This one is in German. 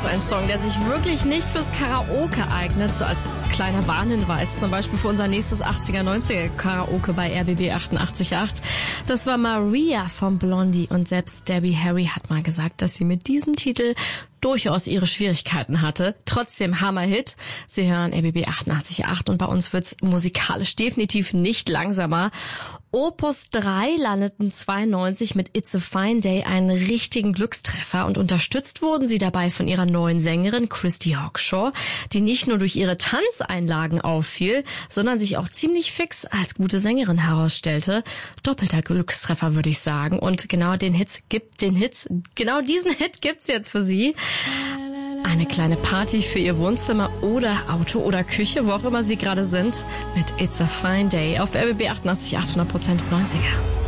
ein Song, der sich wirklich nicht fürs Karaoke eignet, so als kleiner Warnhinweis, zum Beispiel für unser nächstes 80er, 90er Karaoke bei RBB 88.8. Das war Maria von Blondie und selbst Debbie Harry hat mal gesagt, dass sie mit diesem Titel durchaus ihre Schwierigkeiten hatte. Trotzdem Hammerhit. Sie hören RBB 88.8 und bei uns wird's musikalisch definitiv nicht langsamer. Opus 3 landeten 92 mit It's a Fine Day einen richtigen Glückstreffer und unterstützt wurden sie dabei von ihrer neuen Sängerin Christy Hawkshaw, die nicht nur durch ihre Tanzeinlagen auffiel, sondern sich auch ziemlich fix als gute Sängerin herausstellte. Doppelter Glückstreffer, würde ich sagen. Und genau diesen Hit gibt's jetzt für sie. Eine kleine Party für ihr Wohnzimmer oder Auto oder Küche, wo auch immer sie gerade sind, mit It's a Fine Day auf RBB 88.8 100% 90er.